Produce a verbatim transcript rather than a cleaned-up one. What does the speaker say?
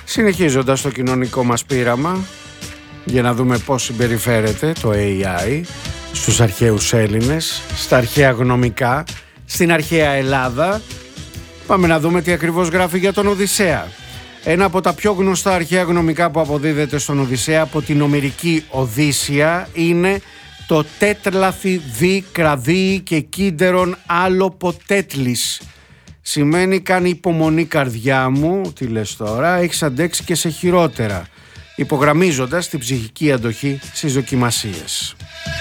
Συνεχίζοντας το κοινωνικό μας πείραμα για να δούμε πώς συμπεριφέρεται το έι άι στους αρχαίους Έλληνες, στα αρχαία γνωμικά, στην αρχαία Ελλάδα, πάμε να δούμε τι ακριβώς γράφει για τον Οδυσσέα. Ένα από τα πιο γνωστά αρχαία γνωμικά που αποδίδεται στον Οδυσσέα από την Ομηρική Οδύσσεια είναι το τέτλαθι δι κραδίη και κίντερον άλλο ποτέτλης. Σημαίνει κάνει υπομονή καρδιά μου, τι λες τώρα, έχεις αντέξει και σε χειρότερα, υπογραμμίζοντας την ψυχική αντοχή στις δοκιμασίες.